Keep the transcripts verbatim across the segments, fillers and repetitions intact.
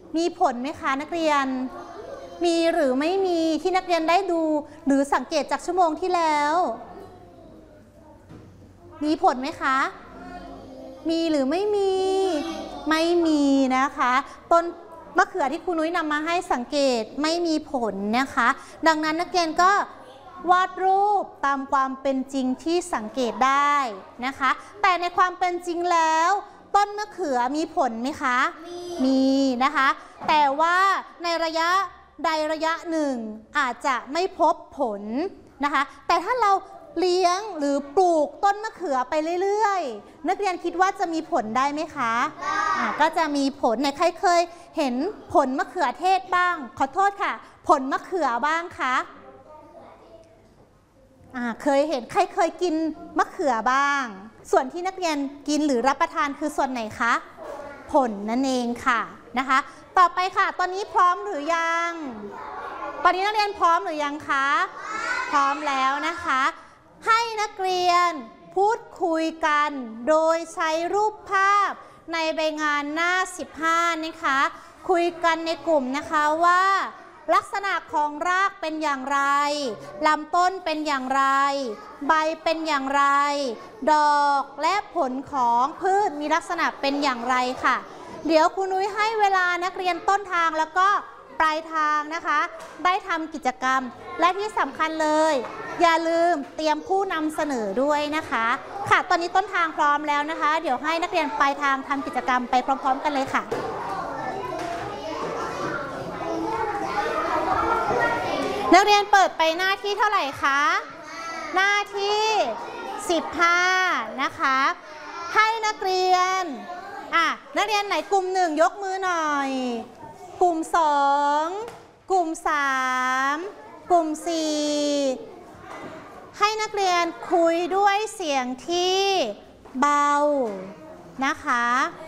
มีผลไหมคะนักเรียนมีหรือไม่มีที่นักเรียนได้ดูหรือสังเกตจากชั่วโมงที่แล้วมีผลไหมคะมีหรือไม่มีไม่มีนะคะต้นมะเขือที่ครูนุ้ยนำมาให้สังเกตไม่มีผลนะคะดังนั้นนักเรียนก็วาดรูปตามความเป็นจริงที่สังเกตได้นะคะแต่ในความเป็นจริงแล้วต้นมะเขือมีผลไหมคะมีนะคะแต่ว่าในระยะใดระยะหนึ่งอาจจะไม่พบผลนะคะแต่ถ้าเราเลี้ยงหรือปลูกต้นมะเขือไปเรื่อยๆนักเรียนคิดว่าจะมีผลได้ไหมคะอ่าก็จะมีผลในใครเคยเห็นผลมะเขือเทศบ้างขอโทษค่ะผลมะเขือบ้างคะอ่าเคยเห็นใครเคยกินมะเขือบ้างส่วนที่นักเรียนกินหรือรับประทานคือส่วนไหนคะผลนั่นเองค่ะนะคะต่อไปค่ะตอนนี้พร้อมหรือยังตอนนี้นักเรียนพร้อมหรือยังคะพร้อมแล้วนะคะให้นักเรียนพูดคุยกันโดยใช้รูปภาพในใบงานหน้าสิบห้านะคะคุยกันในกลุ่มนะคะว่าลักษณะของรากเป็นอย่างไรลำต้นเป็นอย่างไรใบเป็นอย่างไรดอกและผลของพืชมีลักษณะเป็นอย่างไรค่ะเดี๋ยวครูนุ้ยให้เวลานักเรียนต้นทางแล้วก็ปลายทางนะคะได้ทำกิจกรรมและที่สำคัญเลยอย่าลืมเตรียมผู้นำเสนอด้วยนะคะค่ะตอนนี้ต้นทางพร้อมแล้วนะคะเดี๋ยวให้นักเรียนปลายทางทำกิจกรรมไปพร้อมๆกันเลยค่ะนักเรียนเปิดไปหน้าที่เท่าไหร่คะหน้าที่สิบห้านะคะให้นักเรียนอ่ะนักเรียนไหนกลุ่มหนึ่งยกมือหน่อยกลุ่มสองกลุ่มสามกลุ่มสี่ให้นักเรียนคุยด้วยเสียงที่เบานะคะ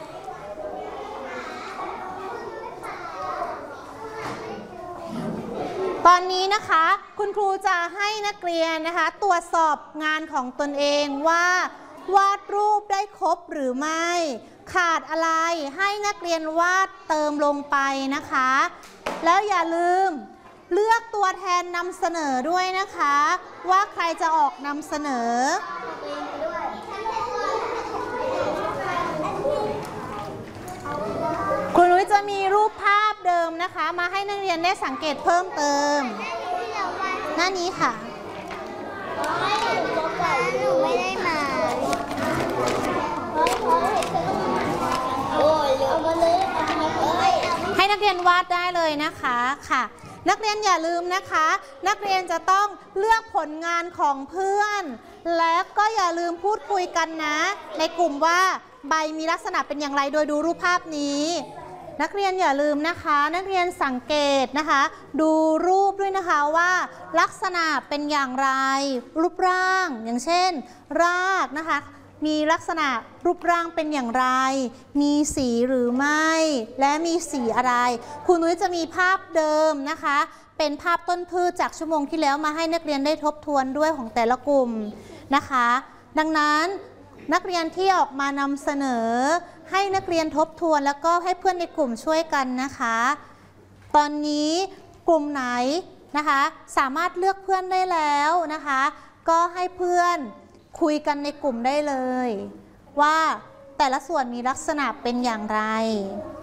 ตอนนี้นะคะคุณครูจะให้นักเรียนนะคะตรวจสอบงานของตนเองว่าวาดรูปได้ครบหรือไม่ขาดอะไรให้นักเรียนวาดเติมลงไปนะคะแล้วอย่าลืมเลือกตัวแทนนำเสนอด้วยนะคะว่าใครจะออกนำเสนอครูนุ้ยจะมีรูปภาพเดิมนะคะมาให้นักเรียนได้สังเกตเพิ่มเติมหน้านี้ค่ะหนูไม่ได้มาให้นักเรียนวาดได้เลยนะคะค่ะนักเรียนอย่าลืมนะคะนักเรียนจะต้องเลือกผลงานของเพื่อนและก็อย่าลืมพูดคุยกันนะในกลุ่มว่าใบมีลักษณะเป็นอย่างไรโดยดูรูปภาพนี้นักเรียนอย่าลืมนะคะนักเรียนสังเกตนะคะดูรูปด้วยนะคะว่าลักษณะเป็นอย่างไรรูปร่างอย่างเช่นรากนะคะมีลักษณะรูปร่างเป็นอย่างไรมีสีหรือไม่และมีสีอะไรครูนุ้ยจะมีภาพเดิมนะคะเป็นภาพต้นพืชจากชั่วโมงที่แล้วมาให้นักเรียนได้ทบทวนด้วยของแต่ละกลุ่มนะคะดังนั้นนักเรียนที่ออกมานำเสนอให้นักเรียนทบทวนแล้วก็ให้เพื่อนในกลุ่มช่วยกันนะคะตอนนี้กลุ่มไหนนะคะสามารถเลือกเพื่อนได้แล้วนะคะก็ให้เพื่อนคุยกันในกลุ่มได้เลยว่าแต่ละส่วนมีลักษณะเป็นอย่างไร